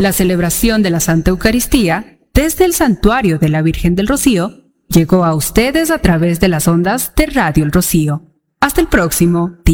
La celebración de la Santa Eucaristía desde el Santuario de la Virgen del Rocío llegó a ustedes a través de las ondas de Radio El Rocío. Hasta el próximo día.